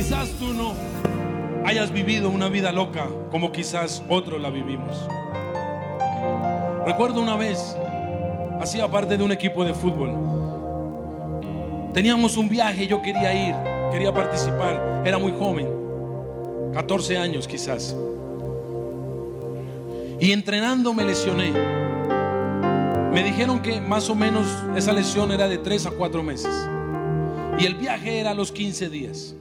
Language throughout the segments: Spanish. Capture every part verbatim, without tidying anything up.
Quizás tú no hayas vivido una vida loca como quizás otros la vivimos. Recuerdo una vez, hacía parte de un equipo de fútbol. Teníamos un viaje, yo quería ir, quería participar. Era muy joven, catorce años quizás. Y entrenando me lesioné. Me dijeron que más o menos esa lesión era de tres a cuatro meses. Y el viaje era a los quince días.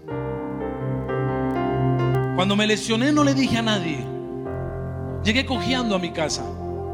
Cuando me lesioné no le dije a nadie. Llegué cojeando a mi casa.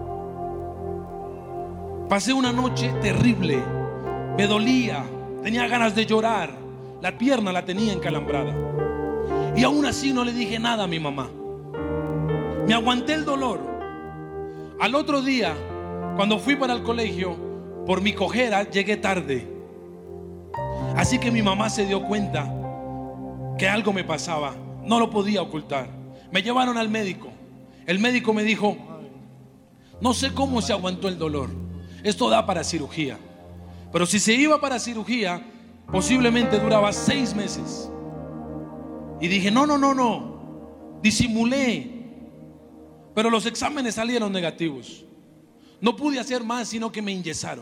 Pasé una noche terrible. Me dolía, tenía ganas de llorar. La pierna la tenía encalambrada. Y aún así no le dije nada a mi mamá. Me aguanté el dolor. Al otro día, cuando fui para el colegio, por mi cojera llegué tarde. Así que mi mamá se dio cuenta que algo me pasaba. No lo podía ocultar. Me llevaron al médico. El médico me dijo: no sé cómo se aguantó el dolor. Esto da para cirugía. Pero si se iba para cirugía, posiblemente duraba seis meses. Y dije: no, no, no, no. Disimulé. Pero los exámenes salieron negativos. No pude hacer más, sino que me enyesaron.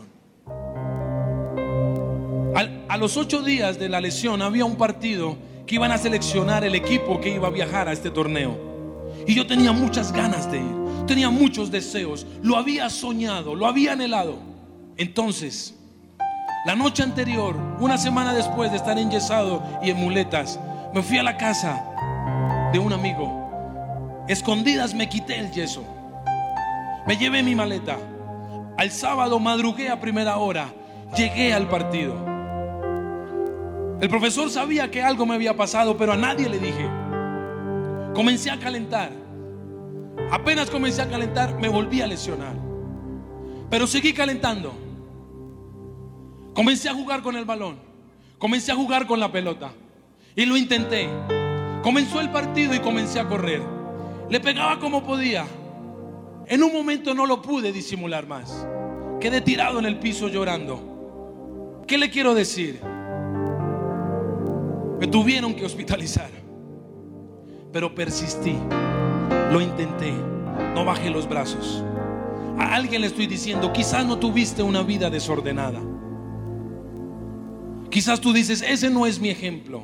A, a los ocho días de la lesión había un partido que iban a seleccionar el equipo que iba a viajar a este torneo. Y yo tenía muchas ganas de ir. Tenía muchos deseos. Lo había soñado, lo había anhelado. Entonces, la noche anterior, una semana después de estar enyesado y en muletas, me fui a la casa de un amigo. Escondidas me quité el yeso. Me llevé mi maleta. Al sábado madrugué a primera hora. Llegué al partido. El profesor sabía que algo me había pasado, pero a nadie le dije. Comencé a calentar. Apenas comencé a calentar, me volví a lesionar. Pero seguí calentando. Comencé a jugar con el balón. Comencé a jugar con la pelota. Y lo intenté. Comenzó el partido y comencé a correr. Le pegaba como podía. En un momento no lo pude disimular más. Quedé tirado en el piso llorando. ¿Qué le quiero decir? Me tuvieron que hospitalizar. Pero persistí. Lo intenté. No bajé los brazos. A alguien le estoy diciendo: quizás no tuviste una vida desordenada. Quizás tú dices: ese no es mi ejemplo.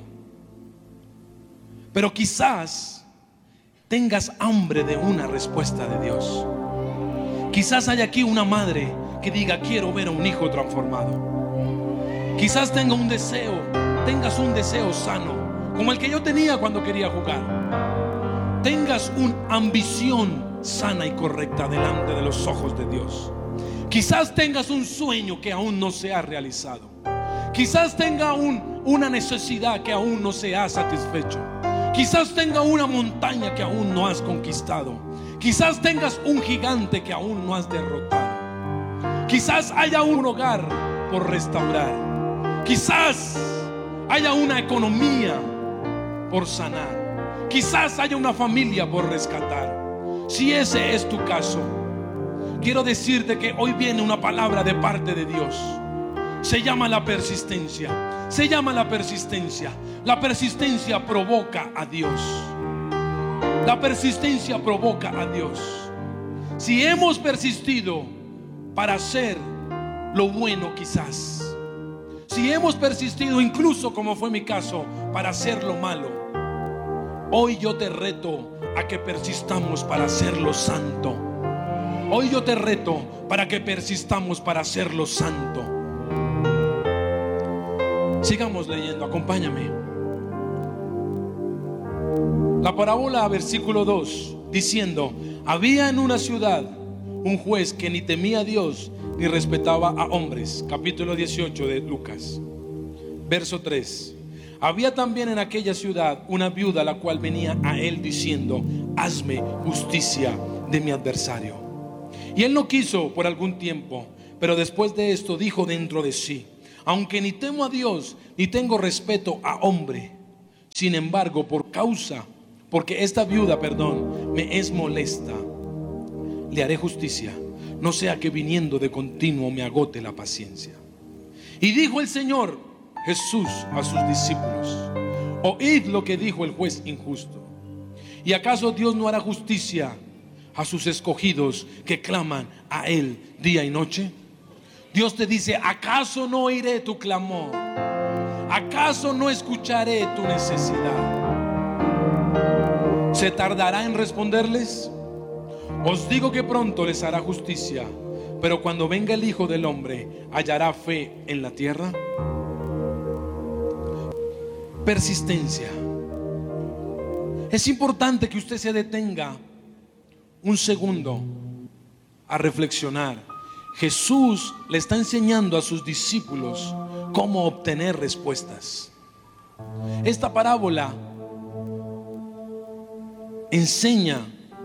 Pero quizás tengas hambre de una respuesta de Dios. Quizás haya aquí una madre que diga: quiero ver a un hijo transformado. Quizás tenga un deseo, tengas un deseo sano, como el que yo tenía cuando quería jugar. Tengas una ambición sana y correcta delante de los ojos de Dios. Quizás tengas un sueño que aún no se ha realizado. Quizás tenga un, una necesidad que aún no se ha satisfecho. Quizás tenga una montaña que aún no has conquistado. Quizás tengas un gigante que aún no has derrotado. Quizás haya un hogar por restaurar. Quizás haya una economía por sanar. Quizás haya una familia por rescatar. Si ese es tu caso, quiero decirte que hoy viene una palabra de parte de Dios. Se llama la persistencia. Se llama la persistencia. La persistencia provoca a Dios. La persistencia provoca a Dios. Si hemos persistido para hacer lo bueno, quizás, si hemos persistido incluso, como fue mi caso, para hacer lo malo, hoy yo te reto a que persistamos para hacer lo santo. Hoy yo te reto para que persistamos para hacer lo santo. Sigamos leyendo, acompáñame. La parábola, versículo dos, diciendo: había en una ciudad un juez que ni temía a Dios ni respetaba a hombres. Capítulo dieciocho de Lucas. Verso tres. Había también en aquella ciudad una viuda, la cual venía a él diciendo: hazme justicia de mi adversario. Y él no quiso por algún tiempo, pero después de esto dijo dentro de sí: aunque ni temo a Dios ni tengo respeto a hombre, sin embargo por causa, porque esta viuda, perdón, me es molesta, le haré justicia, no sea que viniendo de continuo me agote la paciencia. Y dijo el Señor Jesús a sus discípulos: Oíd lo que dijo el juez injusto. ¿Y acaso Dios no hará justicia a sus escogidos que claman a Él día y noche? Dios te dice: ¿acaso no oiré tu clamor? ¿Acaso no escucharé tu necesidad? ¿Se tardará en responderles? Os digo que pronto les hará justicia. Pero cuando venga el Hijo del Hombre, ¿hallará fe en la tierra? Persistencia. Es importante que usted se detenga un segundo a reflexionar. Jesús le está enseñando a sus discípulos cómo obtener respuestas. Esta parábola enseña,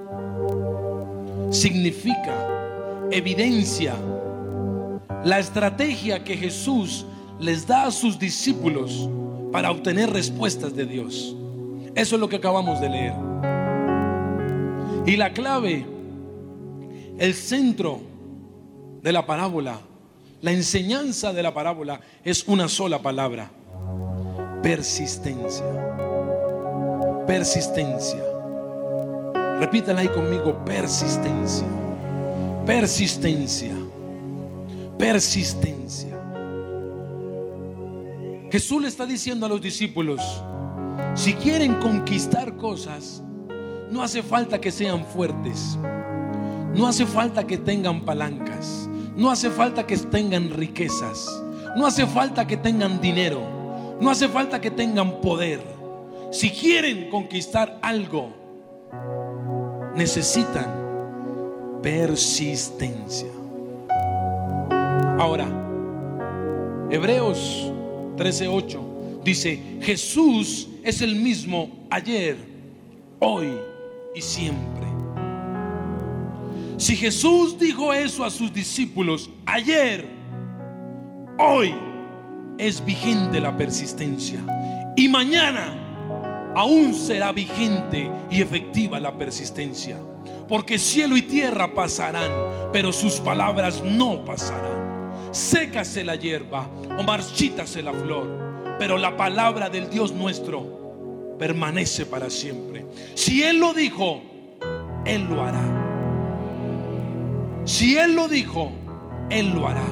significa, evidencia la estrategia que Jesús les da a sus discípulos para obtener respuestas de Dios. Eso es lo que acabamos de leer. Y la clave, el centro de la parábola, la enseñanza de la parábola es una sola palabra: persistencia. Persistencia. Repítala ahí conmigo: persistencia. Persistencia. Persistencia. Jesús le está diciendo a los discípulos: si quieren conquistar cosas, no hace falta que sean fuertes, no hace falta que tengan palancas, no hace falta que tengan riquezas, no hace falta que tengan dinero, no hace falta que tengan poder. Si quieren conquistar algo, necesitan persistencia. Ahora, Hebreos trece ocho dice: Jesús es el mismo ayer, hoy y siempre. Si Jesús dijo eso a sus discípulos ayer, hoy es vigente la persistencia, y mañana aún será vigente y efectiva la persistencia. Porque cielo y tierra pasarán, pero sus palabras no pasarán. Sécase la hierba o marchítase la flor, pero la palabra del Dios nuestro permanece para siempre. Si Él lo dijo, Él lo hará. Si Él lo dijo, Él lo hará.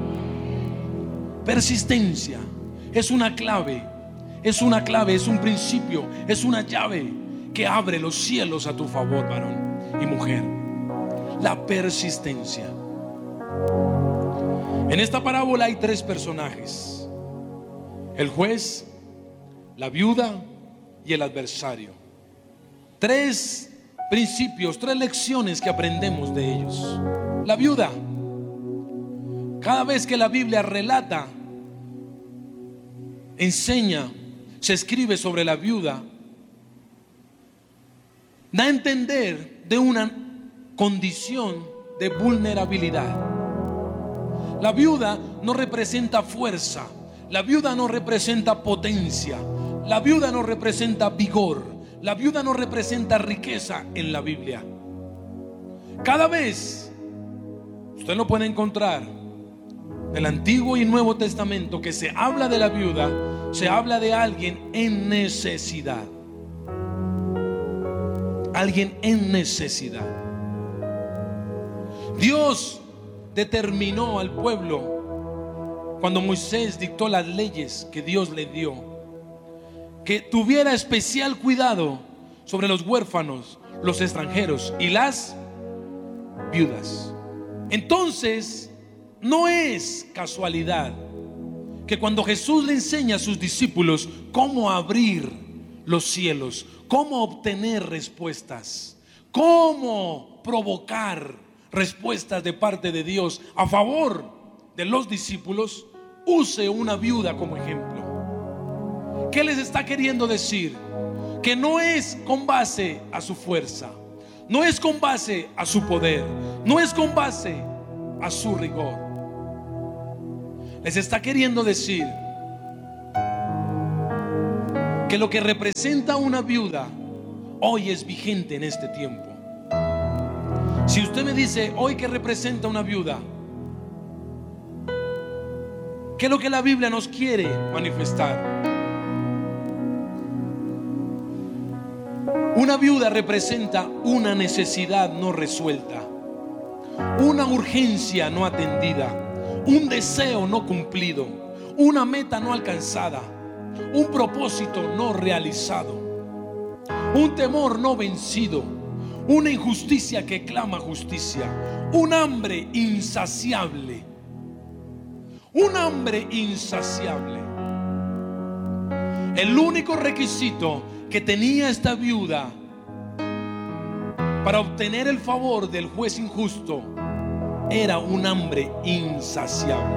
Persistencia es una clave, es una clave, es un principio, es una llave que abre los cielos a tu favor, varón y mujer. La persistencia. En esta parábola hay tres personajes: el juez, la viuda y el adversario. Tres principios, tres lecciones que aprendemos de ellos. La viuda. Cada vez que la Biblia relata, enseña, se escribe sobre la viuda, da a entender de una condición de vulnerabilidad. La viuda no representa fuerza, la viuda no representa potencia, la viuda no representa vigor, la viuda no representa riqueza en la Biblia. Cada vez usted lo puede encontrar en el Antiguo y Nuevo Testamento que se habla de la viuda, se habla de alguien en necesidad. Alguien en necesidad. Dios determinó al pueblo, cuando Moisés dictó las leyes que Dios le dio, que tuviera especial cuidado sobre los huérfanos, los extranjeros y las viudas. Entonces, no es casualidad que cuando Jesús le enseña a sus discípulos cómo abrir los cielos, cómo obtener respuestas, cómo provocar respuestas de parte de Dios a favor de los discípulos, use una viuda como ejemplo. ¿Qué les está queriendo decir? Que no es con base a su fuerza, no es con base a su poder, no es con base a su rigor. Les está queriendo decir que lo que representa una viuda hoy es vigente en este tiempo. Si usted me dice hoy que representa una viuda, ¿qué es lo que la Biblia nos quiere manifestar? Una viuda representa una necesidad no resuelta, una urgencia no atendida, un deseo no cumplido, una meta no alcanzada, un propósito no realizado, un temor no vencido, una injusticia que clama justicia, un hambre insaciable, un hambre insaciable. El único requisito que tenía esta viuda para obtener el favor del juez injusto era un hambre insaciable.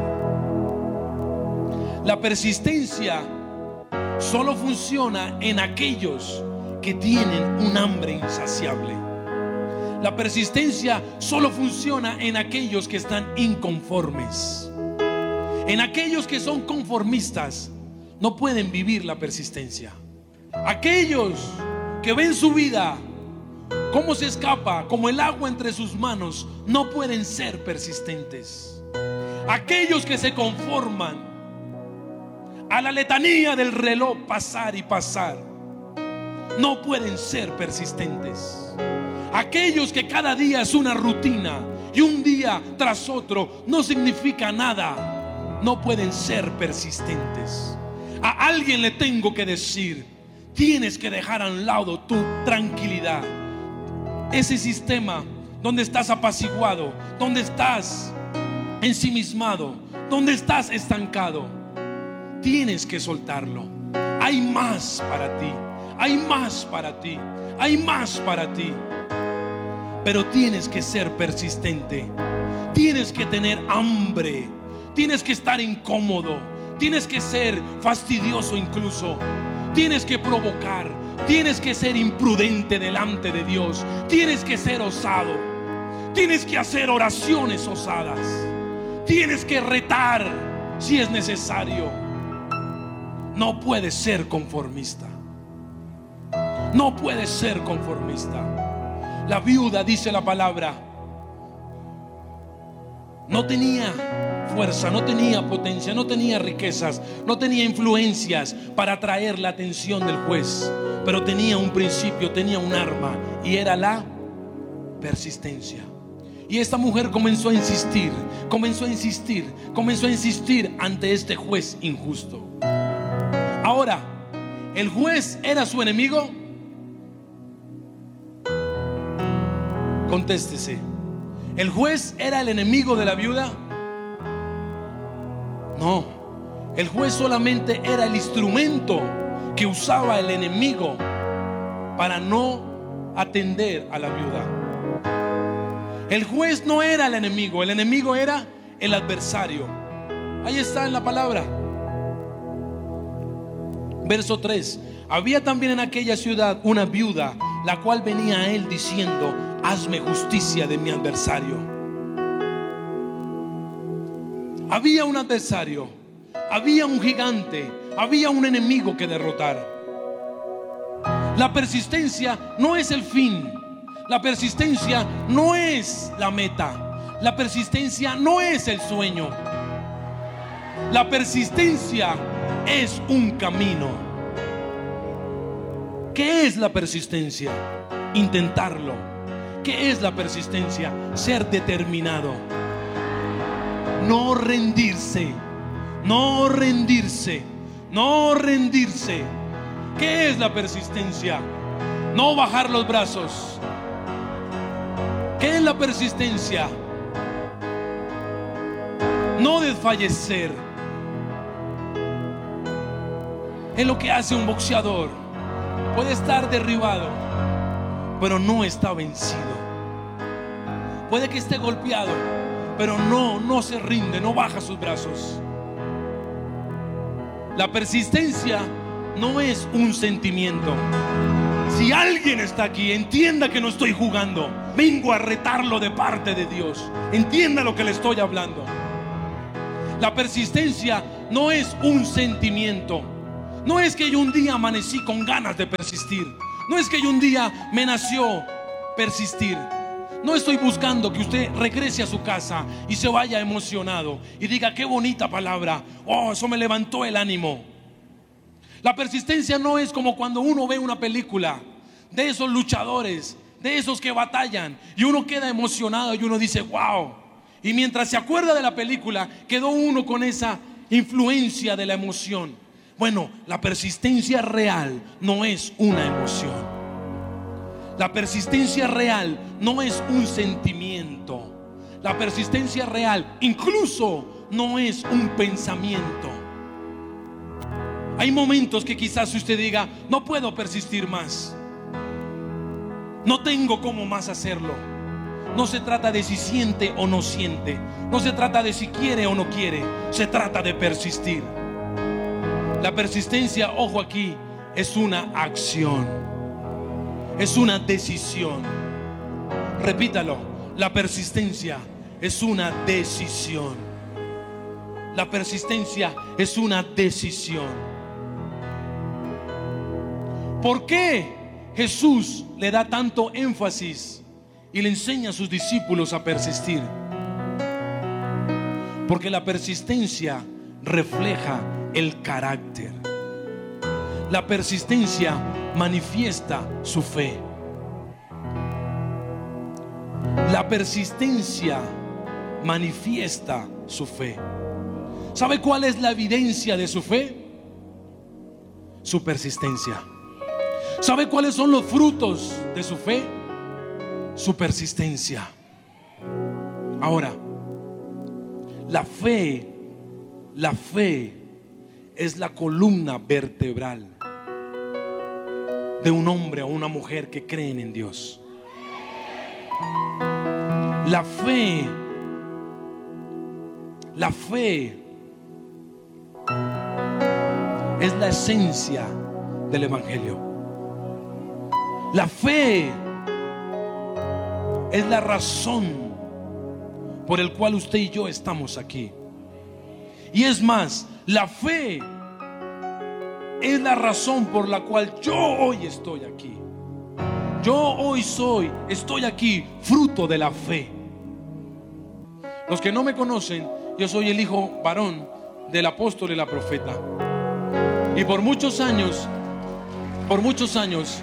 La persistencia solo funciona en aquellos que tienen un hambre insaciable. La persistencia solo funciona en aquellos que están inconformes. En aquellos que son conformistas no pueden vivir la persistencia. Aquellos que ven su vida cómo se escapa, como el agua entre sus manos, no pueden ser persistentes. Aquellos que se conforman a la letanía del reloj pasar y pasar, no pueden ser persistentes. Aquellos que cada día es una rutina y un día tras otro no significa nada, no pueden ser persistentes. A alguien le tengo que decir: tienes que dejar a un lado tu tranquilidad, ese sistema donde estás apaciguado, donde estás ensimismado, donde estás estancado. Tienes que soltarlo. Hay más para ti, hay más para ti, hay más para ti. Pero tienes que ser persistente. Tienes que tener hambre. Tienes que estar incómodo. Tienes que ser fastidioso incluso. Tienes que provocar. Tienes que ser imprudente delante de Dios. Tienes que ser osado. Tienes que hacer oraciones osadas. Tienes que retar si es necesario. No puedes ser conformista. No puedes ser conformista. La viuda, dice la palabra, no tenía fuerza, no tenía potencia, no tenía riquezas, no tenía influencias para atraer la atención del juez, pero tenía un principio, tenía un arma, y era la persistencia. Y esta mujer comenzó a insistir, comenzó a insistir, comenzó a insistir ante este juez injusto. Ahora, ¿el juez era su enemigo? Contéstese. ¿El juez era el enemigo de la viuda? No. El juez solamente era el instrumento que usaba el enemigo para no atender a la viuda. El juez no era el enemigo, el enemigo era el adversario. Ahí está en la palabra. Verso tres. Había también en aquella ciudad una viuda, la cual venía a él diciendo: hazme justicia de mi adversario. Había un adversario, había un gigante, había un enemigo que derrotar. La persistencia no es el fin. La persistencia no es la meta. La persistencia no es el sueño. La persistencia es un camino. ¿Qué es la persistencia? Intentarlo. ¿Qué es la persistencia? Ser determinado. No rendirse. No rendirse. No rendirse. ¿Qué es la persistencia? No bajar los brazos. ¿Qué es la persistencia? No desfallecer. Es lo que hace un boxeador. Puede estar derribado, pero no está vencido. Puede que esté golpeado, pero no, no se rinde, no baja sus brazos. La persistencia no es un sentimiento. Si alguien está aquí, entienda que no estoy jugando. Vengo a retarlo de parte de Dios. Entienda lo que le estoy hablando. La persistencia no es un sentimiento. No es que yo un día amanecí con ganas de persistir. No es que yo un día me nació persistir. No estoy buscando que usted regrese a su casa y se vaya emocionado y diga: qué bonita palabra, oh, eso me levantó el ánimo. La persistencia no es como cuando uno ve una película de esos luchadores, de esos que batallan, y uno queda emocionado y uno dice wow. Y mientras se acuerda de la película, quedó uno con esa influencia de la emoción. Bueno, la persistencia real no es una emoción. La persistencia real no es un sentimiento. La persistencia real incluso no es un pensamiento. Hay momentos que quizás usted diga: no puedo persistir más, no tengo cómo más hacerlo. No se trata de si siente o no siente, no se trata de si quiere o no quiere, se trata de persistir. La persistencia, ojo aquí, es una acción, es una decisión. Repítalo: la persistencia es una decisión. La persistencia es una decisión. ¿Por qué Jesús le da tanto énfasis y le enseña a sus discípulos a persistir? Porque la persistencia refleja el carácter. La persistencia manifiesta su fe. La persistencia manifiesta su fe. ¿Sabe cuál es la evidencia de su fe? Su persistencia. ¿Sabe cuáles son los frutos de su fe? Su persistencia. Ahora, la fe, la fe es la columna vertebral de un hombre o una mujer que creen en Dios. La fe, la fe es la esencia del evangelio. La fe es la razón por el cual usted y yo estamos aquí. Y es más, la fe es la razón por la cual yo hoy estoy aquí. Yo hoy soy, estoy aquí, fruto de la fe. Los que no me conocen, yo soy el hijo varón del apóstol y la profeta. Y por muchos años, por muchos años,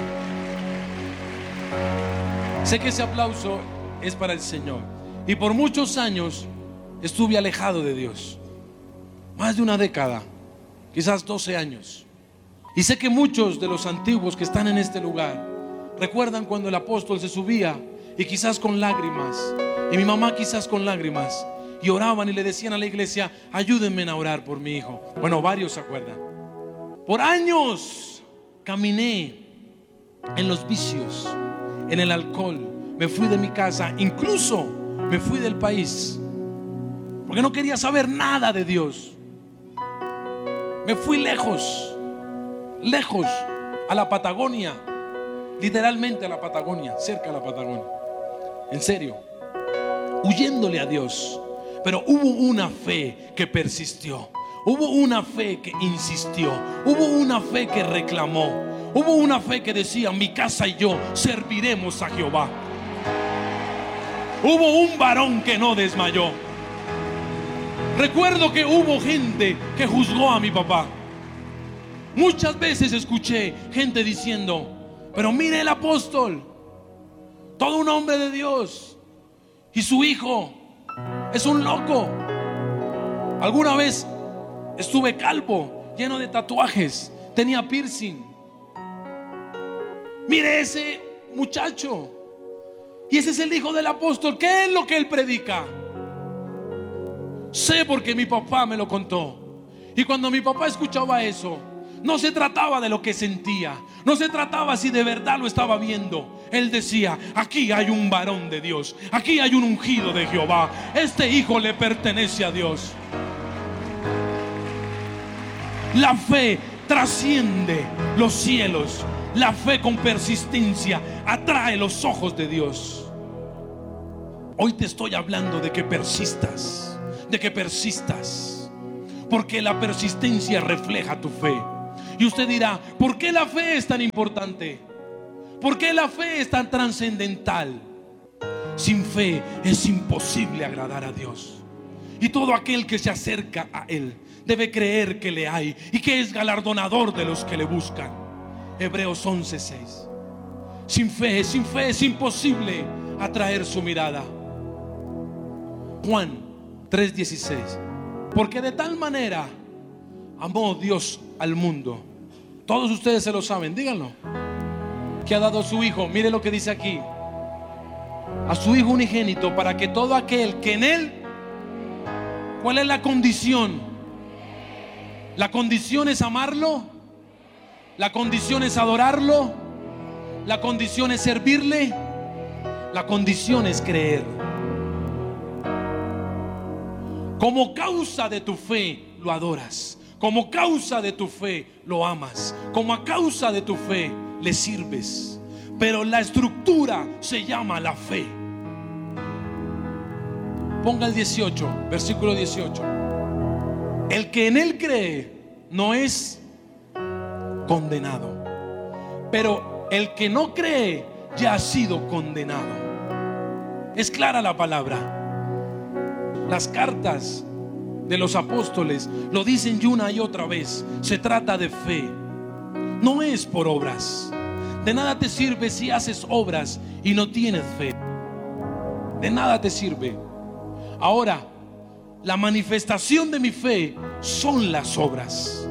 sé que ese aplauso es para el Señor. Y por muchos años estuve alejado de Dios. Más de una década, quizás doce años. Y sé que muchos de los antiguos que están en este lugar recuerdan cuando el apóstol se subía y quizás con lágrimas, y mi mamá quizás con lágrimas, y oraban y le decían a la iglesia: ayúdenme a orar por mi hijo. Bueno, varios se acuerdan. Por años caminé en los vicios, en el alcohol. Me fui de mi casa, incluso me fui del país, porque no quería saber nada de Dios. Me fui lejos, lejos, a la Patagonia, literalmente a la Patagonia, cerca de la Patagonia, en serio, huyéndole a Dios. Pero hubo una fe que persistió, hubo una fe que insistió, hubo una fe que reclamó, hubo una fe que decía: mi casa y yo serviremos a Jehová. Hubo un varón que no desmayó. Recuerdo que hubo gente que juzgó a mi papá. Muchas veces escuché gente diciendo: pero mire el apóstol, todo un hombre de Dios, y su hijo es un loco. Alguna vez estuve calvo, lleno de tatuajes, tenía piercing. Mire ese muchacho, y ese es el hijo del apóstol. ¿Qué es lo que él predica? Sé porque mi papá me lo contó. Y cuando mi papá escuchaba eso, no se trataba de lo que sentía, no se trataba si de verdad lo estaba viendo. Él decía: aquí hay un varón de Dios, aquí hay un ungido de Jehová, este hijo le pertenece a Dios. La fe trasciende los cielos. La fe con persistencia atrae los ojos de Dios. Hoy te estoy hablando de que persistas, de que persistas, porque la persistencia refleja tu fe. Y usted dirá: ¿por qué la fe es tan importante? ¿Por qué la fe es tan trascendental? Sin fe es imposible agradar a Dios. Y todo aquel que se acerca a Él debe creer que le hay y que es galardonador de los que le buscan. Hebreos once seis. Sin fe, sin fe es imposible atraer su mirada. Juan tres dieciséis. Porque de tal manera amó Dios al mundo. Todos ustedes se lo saben, díganlo. Que ha dado a su Hijo, mire lo que dice aquí, a su Hijo unigénito, para que todo aquel que en Él, ¿cuál es la condición? La condición es amarlo. La condición es adorarlo. La condición es servirle. La condición es creer. Como causa de tu fe lo adoras. Como causa de tu fe lo amas. Como a causa de tu fe le sirves. Pero la estructura se llama la fe. Ponga el dieciocho, versículo dieciocho. El que en Él cree no es condenado, pero el que no cree ya ha sido condenado. Es clara la palabra. Las cartas de los apóstoles lo dicen y una y otra vez. Se trata de fe. No es por obras. De nada te sirve si haces obras y no tienes fe. De nada te sirve. Ahora, la manifestación de mi fe son las obras.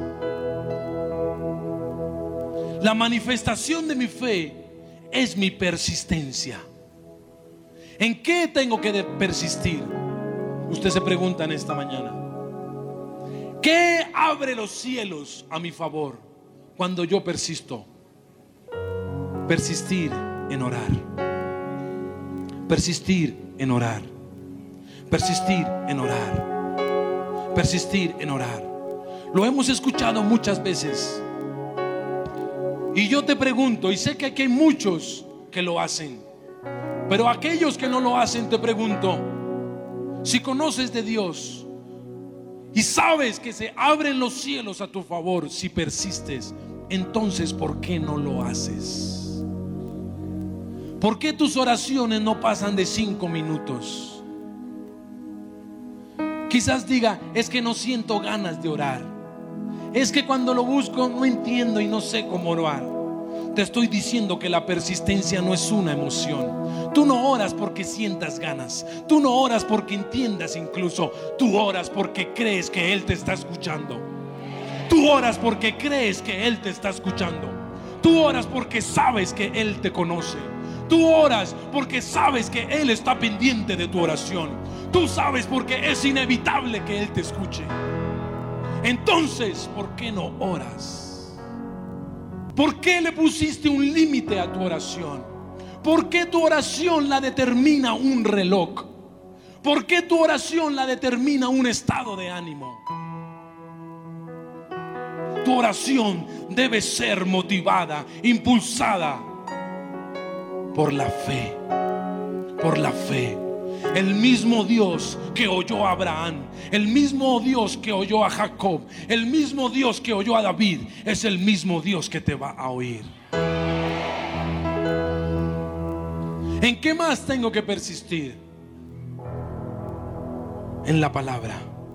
La manifestación de mi fe es mi persistencia. ¿En qué tengo que persistir? Usted se pregunta en esta mañana. ¿Qué abre los cielos a mi favor cuando yo persisto? Persistir en orar. Persistir en orar. Persistir en orar. Persistir en orar. Lo hemos escuchado muchas veces. Y yo te pregunto, y sé que aquí hay muchos que lo hacen, pero aquellos que no lo hacen, te pregunto, si conoces de Dios y sabes que se abren los cielos a tu favor si persistes, entonces ¿por qué no lo haces? ¿Por qué tus oraciones no pasan de cinco minutos? Quizás diga, es que no siento ganas de orar. Es que cuando lo busco no entiendo y no sé cómo orar. Te estoy diciendo que la persistencia no es una emoción. Tú no oras porque sientas ganas. Tú no oras porque entiendas incluso. Tú oras porque crees que Él te está escuchando. Tú oras porque crees que Él te está escuchando. Tú oras porque sabes que Él te conoce. Tú oras porque sabes que Él está pendiente de tu oración. Tú sabes porque es inevitable que Él te escuche. Entonces, ¿por qué no oras? ¿Por qué le pusiste un límite a tu oración? ¿Por qué tu oración la determina un reloj? ¿Por qué tu oración la determina un estado de ánimo? Tu oración debe ser motivada, impulsada por la fe. Por la fe. El mismo Dios que oyó a Abraham, el mismo Dios que oyó a Jacob, el mismo Dios que oyó a David, es el mismo Dios que te va a oír. ¿En qué más tengo que persistir? En la palabra.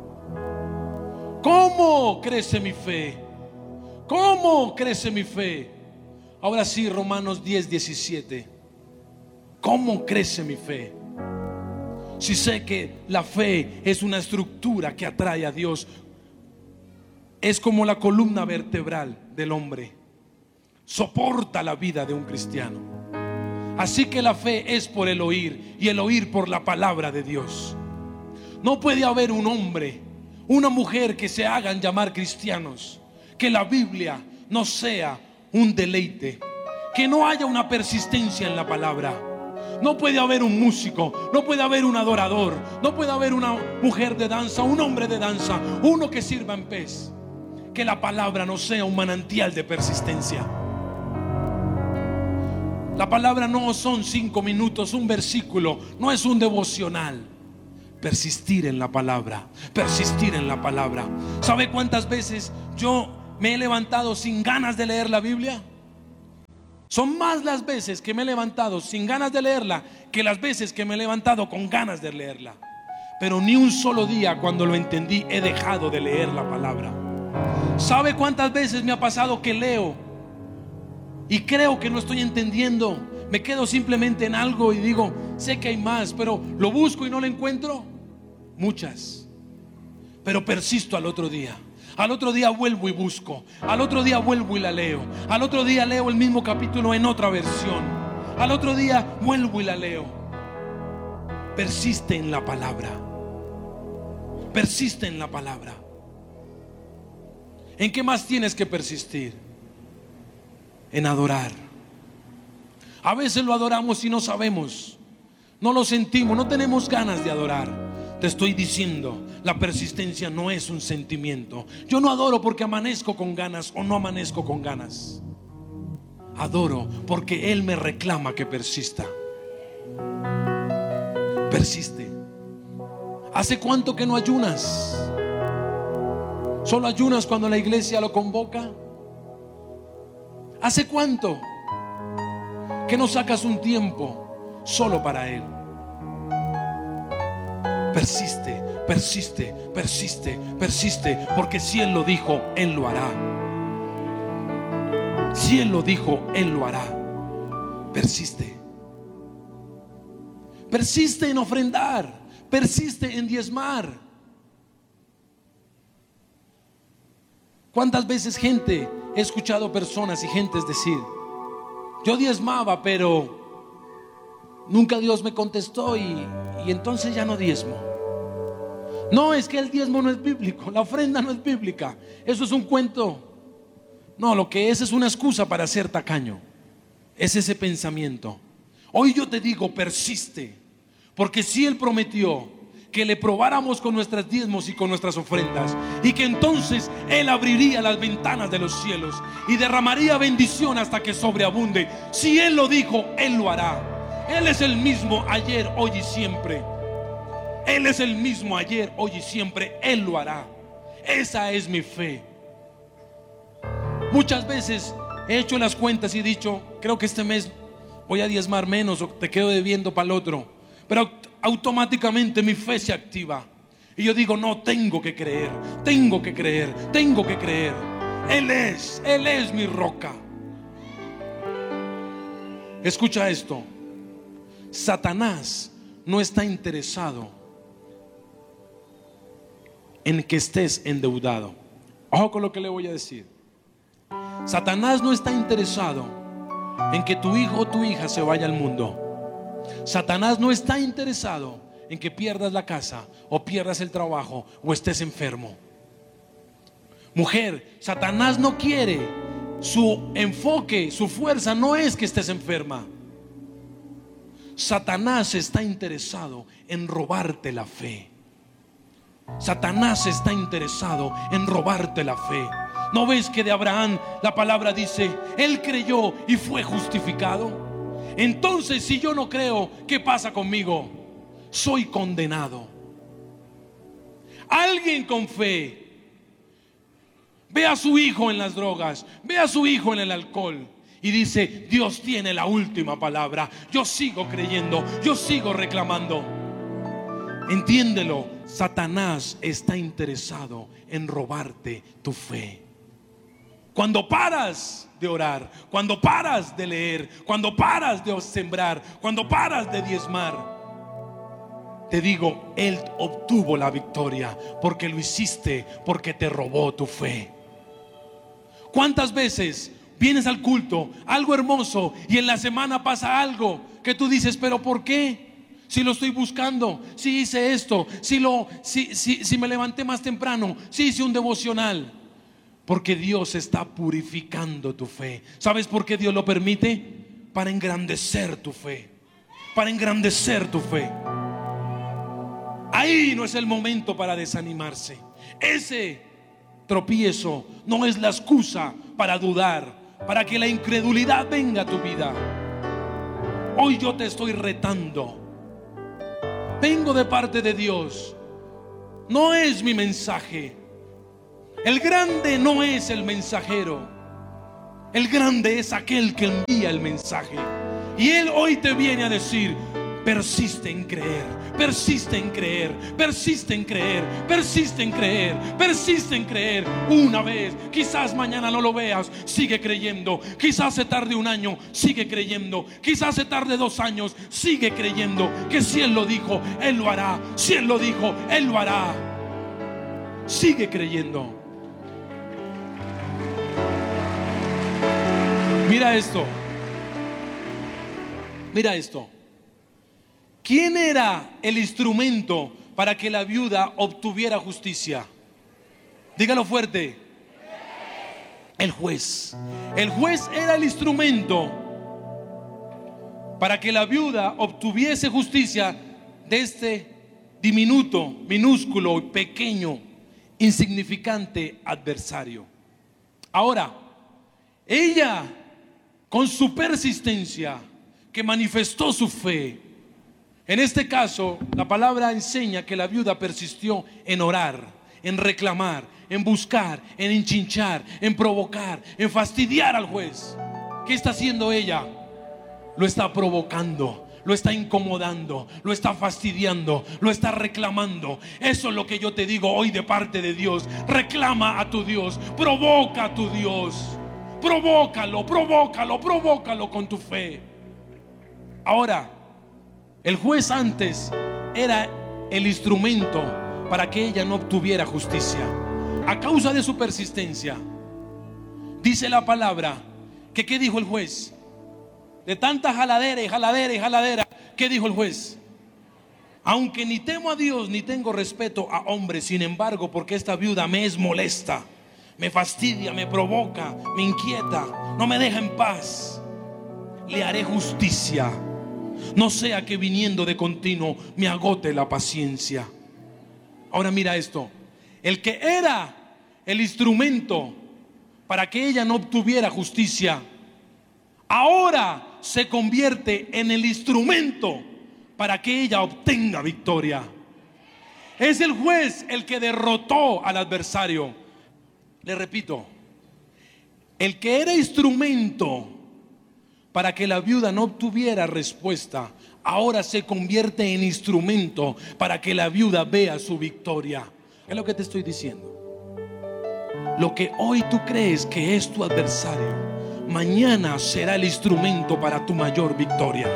¿Cómo crece mi fe? ¿Cómo crece mi fe? Ahora sí, Romanos diez, diecisiete. ¿Cómo crece mi fe? Si sé que la fe es una estructura que atrae a Dios, es como la columna vertebral del hombre, soporta la vida de un cristiano. Así que la fe es por el oír, y el oír por la palabra de Dios. No puede haber un hombre, una mujer que se hagan llamar cristianos, que la Biblia no sea un deleite, que no haya una persistencia en la palabra. No puede haber un músico, no puede haber un adorador, no puede haber una mujer de danza, un hombre de danza, uno que sirva en pez, que la palabra no sea un manantial de persistencia. La palabra no son cinco minutos, un versículo, no es un devocional. Persistir en la palabra, persistir en la palabra. ¿Sabe cuántas veces yo me he levantado sin ganas de leer la Biblia? Son más las veces que me he levantado sin ganas de leerla que las veces que me he levantado con ganas de leerla. Pero ni un solo día cuando lo entendí he dejado de leer la palabra. ¿Sabe cuántas veces me ha pasado que leo y creo que no estoy entendiendo, me quedo simplemente en algo y digo, sé que hay más, pero lo busco y no lo encuentro. Muchas. Pero persisto al otro día. Al otro día vuelvo y busco. Al otro día vuelvo y la leo. Al otro día leo el mismo capítulo en otra versión. Al otro día vuelvo y la leo. Persiste en la palabra. Persiste en la palabra. ¿En qué más tienes que persistir? En adorar. A veces lo adoramos y no sabemos, no lo sentimos, no tenemos ganas de adorar. Te estoy diciendo, la persistencia no es un sentimiento. Yo no adoro porque amanezco con ganas o no amanezco con ganas. Adoro porque Él me reclama que persista. Persiste. ¿Hace cuánto que no ayunas? ¿Solo ayunas cuando la iglesia lo convoca? ¿Hace cuánto que no sacas un tiempo solo para Él? Persiste, persiste, persiste, persiste, porque si Él lo dijo, Él lo hará. Si Él lo dijo, Él lo hará. Persiste. Persiste en ofrendar. Persiste en diezmar. ¿Cuántas veces gente he escuchado personas y gentes decir: yo diezmaba, pero nunca Dios me contestó y, y entonces ya no diezmo? No, es que el diezmo no es bíblico, la ofrenda no es bíblica. Eso es un cuento. No, lo que es es una excusa para ser tacaño. Es ese pensamiento. Hoy yo te digo, persiste, porque si Él prometió que le probáramos con nuestros diezmos y con nuestras ofrendas, y que entonces Él abriría las ventanas de los cielos y derramaría bendición hasta que sobreabunde. Si Él lo dijo, Él lo hará. Él es el mismo ayer, hoy y siempre. Él es el mismo ayer, hoy y siempre. Él lo hará. Esa es mi fe. Muchas veces he hecho las cuentas y he dicho: creo que este mes voy a diezmar menos o te quedo debiendo para el otro. Pero automáticamente mi fe se activa y yo digo: no, tengo que creer, tengo que creer, tengo que creer. Él es, Él es mi roca. Escucha esto: Satanás no está interesado en que estés endeudado. Ojo con lo que le voy a decir. Satanás no está interesado en que tu hijo o tu hija se vaya al mundo. Satanás no está interesado en que pierdas la casa o pierdas el trabajo o estés enfermo. Mujer, Satanás no quiere, su enfoque, su fuerza no es que estés enferma. Satanás está interesado en robarte la fe. Satanás está interesado en robarte la fe. ¿No ves que de Abraham la palabra dice: él creyó y fue justificado? Entonces, si yo no creo, ¿qué pasa conmigo? Soy condenado. Alguien con fe ve a su hijo en las drogas, ve a su hijo en el alcohol y dice: Dios tiene la última palabra. Yo sigo creyendo, yo sigo reclamando. Entiéndelo, Satanás está interesado en robarte tu fe. Cuando paras de orar, cuando paras de leer, cuando paras de sembrar, cuando paras de diezmar, te digo, Él obtuvo la victoria porque lo hiciste, porque te robó tu fe. ¿Cuántas veces vienes al culto, algo hermoso, y en la semana pasa algo que tú dices: pero ¿por qué? Si lo estoy buscando, si hice esto, si, lo, si, si, si me levanté más temprano, si hice un devocional. Porque Dios está purificando tu fe. ¿Sabes por qué Dios lo permite? Para engrandecer tu fe. Para engrandecer tu fe. Ahí no es el momento para desanimarse. Ese tropiezo no es la excusa para dudar, para que la incredulidad venga a tu vida. Hoy yo te estoy retando. Vengo de parte de Dios. No es mi mensaje. El grande no es el mensajero. El grande es aquel que envía el mensaje. Y Él hoy te viene a decir: persiste en creer, persiste en creer, persiste en creer, persiste en creer, persiste en creer. Una vez, quizás mañana no lo veas, sigue creyendo. Quizás se tarde un año, sigue creyendo. Quizás se tarde dos años, sigue creyendo que si Él lo dijo, Él lo hará. Si Él lo dijo, Él lo hará. Sigue creyendo. Mira esto. Mira esto. ¿Quién era el instrumento para que la viuda obtuviera justicia? Dígalo fuerte. El juez. El juez era el instrumento para que la viuda obtuviese justicia de este diminuto, minúsculo, pequeño, insignificante adversario. Ahora, ella, con su persistencia, que manifestó su fe, en este caso, la palabra enseña que la viuda persistió en orar, en reclamar, en buscar, en enchinchar, en provocar, en fastidiar al juez. ¿Qué está haciendo ella? Lo está provocando, lo está incomodando, lo está fastidiando, lo está reclamando. Eso es lo que yo te digo hoy de parte de Dios. Reclama a tu Dios, provoca a tu Dios, provócalo, provócalo, provócalo con tu fe. Ahora, el juez antes era el instrumento para que ella no obtuviera justicia. A causa de su persistencia, dice la palabra que ¿qué dijo el juez? De tanta jaladera y jaladera y jaladera, ¿qué dijo el juez? Aunque ni temo a Dios ni tengo respeto a hombres, sin embargo, porque esta viuda me es molesta, me fastidia, me provoca, me inquieta, no me deja en paz, le haré justicia. No sea que viniendo de continuo me agote la paciencia. Ahora mira esto. El que era el instrumento para que ella no obtuviera justicia, ahora se convierte en el instrumento para que ella obtenga victoria. Es el juez el que derrotó al adversario. Le repito, el que era instrumento para que la viuda no obtuviera respuesta, ahora se convierte en instrumento para que la viuda vea su victoria. ¿Qué es lo que te estoy diciendo? Lo que hoy tú crees que es tu adversario, mañana será el instrumento para tu mayor victoria.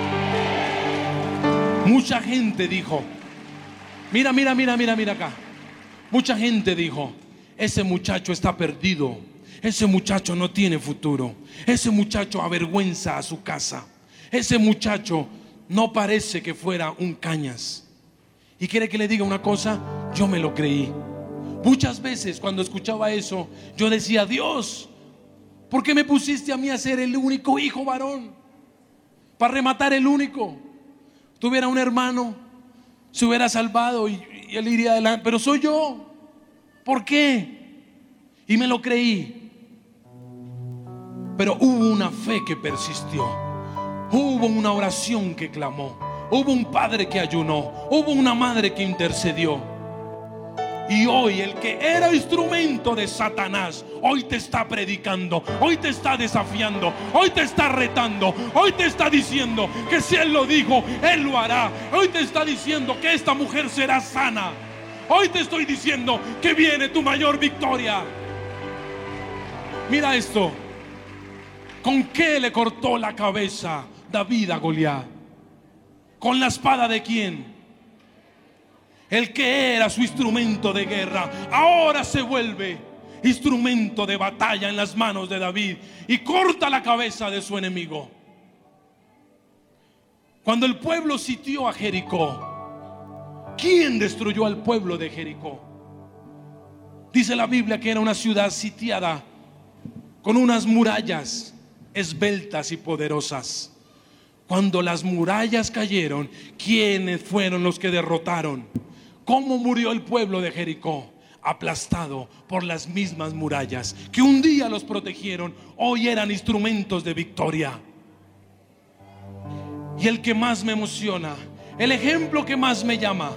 Mucha gente dijo, mira, mira, mira, mira, mira acá. Mucha gente dijo, ese muchacho está perdido. Ese muchacho no tiene futuro. Ese muchacho avergüenza a su casa. Ese muchacho no parece que fuera un cañas. ¿Y quiere que le diga una cosa? Yo me lo creí. Muchas veces cuando escuchaba eso, yo decía, Dios, ¿por qué me pusiste a mí a ser el único hijo varón? Para rematar, el único. Tuviera un hermano, se hubiera salvado y, y él iría adelante. Pero soy yo. ¿Por qué? Y me lo creí. Pero hubo una fe que persistió. Hubo una oración que clamó. Hubo un padre que ayunó. Hubo una madre que intercedió. Y hoy el que era instrumento de Satanás, hoy te está predicando, hoy te está desafiando, hoy te está retando, hoy te está diciendo que si Él lo dijo, Él lo hará. Hoy te está diciendo que esta mujer será sana. Hoy te estoy diciendo que viene tu mayor victoria. Mira esto. ¿Con qué le cortó la cabeza David a Goliat? ¿Con la espada de quién? El que era su instrumento de guerra, ahora se vuelve instrumento de batalla en las manos de David y corta la cabeza de su enemigo. Cuando el pueblo sitió a Jericó, ¿quién destruyó al pueblo de Jericó? Dice la Biblia que era una ciudad sitiada con unas murallas esbeltas y poderosas. Cuando las murallas cayeron, ¿quiénes fueron los que derrotaron? ¿Cómo murió el pueblo de Jericó? Aplastado por las mismas murallas que un día los protegieron, hoy eran instrumentos de victoria. Y el que más me emociona, el ejemplo que más me llama,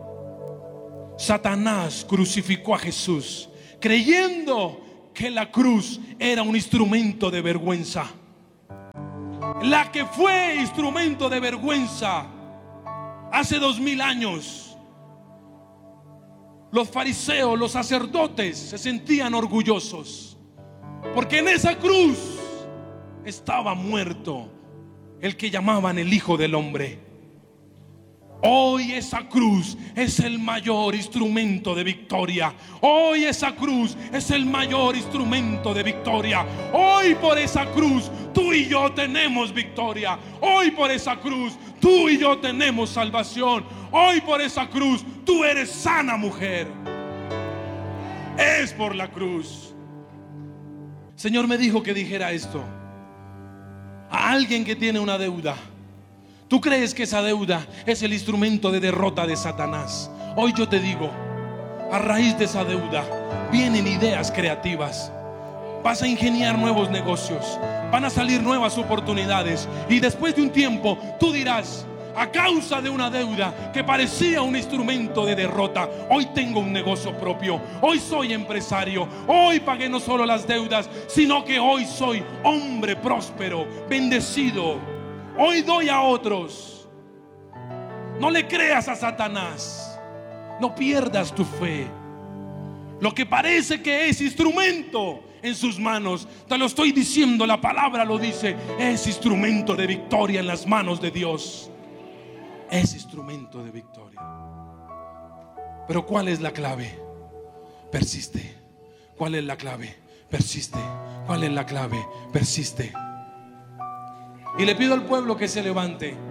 Satanás crucificó a Jesús creyendo que la cruz era un instrumento de vergüenza. La que fue instrumento de vergüenza Hace dos mil años, los fariseos, los sacerdotes se sentían orgullosos, porque en esa cruz estaba muerto el que llamaban el Hijo del Hombre. Hoy esa cruz es el mayor instrumento de victoria. Hoy esa cruz es el mayor instrumento de victoria. Hoy por esa cruz tú y yo tenemos victoria. Hoy por esa cruz tú y yo tenemos salvación. Hoy por esa cruz tú eres sana, mujer. Es por la cruz. Señor me dijo que dijera esto a alguien que tiene una deuda. ¿Tú crees que esa deuda es el instrumento de derrota de Satanás? Hoy yo te digo, a raíz de esa deuda vienen ideas creativas. Vas a ingeniar nuevos negocios, van a salir nuevas oportunidades, y después de un tiempo tú dirás: a causa de una deuda que parecía un instrumento de derrota, hoy tengo un negocio propio, hoy soy empresario, hoy pagué no solo las deudas, sino que hoy soy hombre próspero, bendecido. Hoy doy a otros. No le creas a Satanás. No pierdas tu fe. Lo que parece que es instrumento en sus manos, te lo estoy diciendo, la palabra lo dice, es instrumento de victoria en las manos de Dios. Es instrumento de victoria. Pero ¿cuál es la clave? Persiste. ¿Cuál es la clave? Persiste. ¿Cuál es la clave? Persiste. Y le pido al pueblo que se levante.